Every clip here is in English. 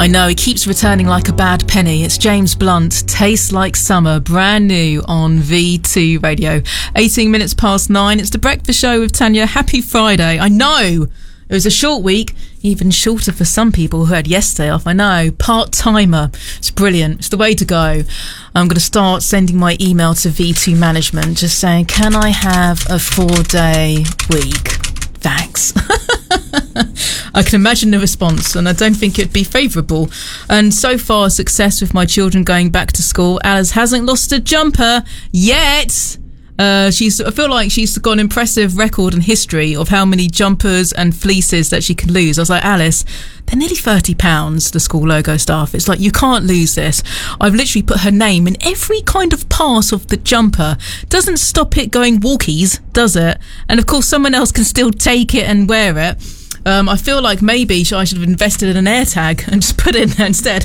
I know, he keeps returning like a bad penny. It's James Blunt, Tastes Like Summer, brand new on V2 Radio. 18 minutes past 9. It's The Breakfast Show with Tanya. Happy Friday. I know, it was a short week, even shorter for some people who had yesterday off. I know, part-timer. It's brilliant. It's the way to go. I'm going to start sending my email to V2 management just saying, can I have a 4-day week? Thanks. I can imagine the response, and I don't think it'd be favourable. And so far, success with my children going back to school. Alice hasn't lost a jumper yet. I feel like she's got an impressive record and history of how many jumpers and fleeces that she can lose. I was like, Alice, they're nearly £30, the school logo stuff. It's like, you can't lose this. I've literally put her name in every kind of part of the jumper. Doesn't stop it going walkies, does it? And of course, someone else can still take it and wear it. I feel like maybe I should have invested in an AirTag and just put it in there instead.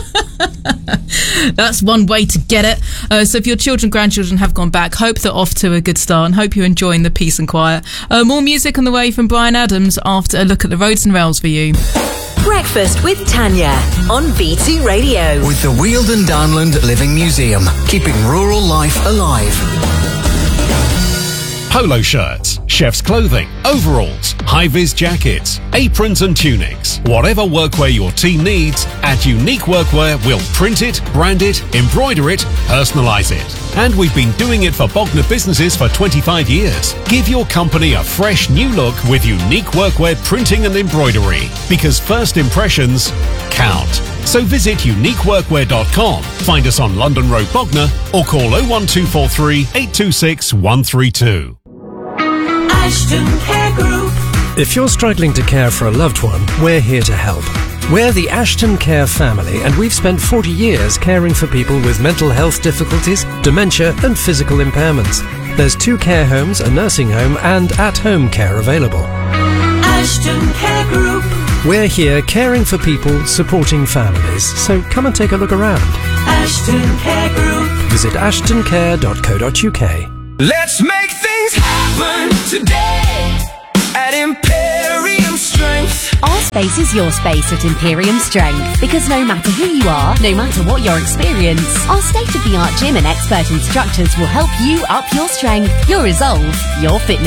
That's one way to get it. So if your children, grandchildren have gone back, hope they're off to a good start and hope you're enjoying the peace and quiet. More music on the way from Brian Adams after a look at the roads and rails for you. Breakfast with Tanya on V2 Radio. With the Wealdon Downland Living Museum, keeping rural life alive. Polo shirts, chef's clothing, overalls, high-vis jackets, aprons and tunics. Whatever workwear your team needs, at Unique Workwear we'll print it, brand it, embroider it, personalise it. And we've been doing it for Bognor businesses for 25 years. Give your company a fresh new look with Unique Workwear printing and embroidery, because first impressions count. So visit uniqueworkwear.com, find us on London Road Bognor, or call 01243 826 132. Ashton Care Group. If you're struggling to care for a loved one, we're here to help. We're the Ashton Care family, and we've spent 40 years caring for people with mental health difficulties, dementia and physical impairments. There's 2 care homes, a nursing home and at-home care available. Ashton Care Group. We're here caring for people, supporting families, so come and take a look around. Ashton Care Group. Visit ashtoncare.co.uk. Let's make things happen today at Imperium Strength. Our space is your space at Imperium Strength, because no matter who you are, no matter what your experience, our state-of-the-art gym and expert instructors will help you up your strength, your resolve, your fitness